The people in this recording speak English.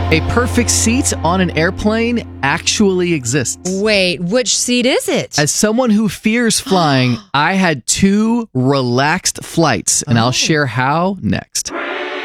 A perfect seat on an airplane actually exists. Wait, which seat is it? As someone who fears flying, I had 2 relaxed flights, and I'll share how next.